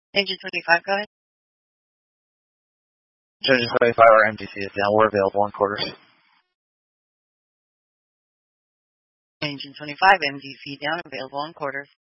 Engine 25, go ahead. Engine 25, our MDC is down. We're available on quarters. Engine 25, MDC down, available on quarters.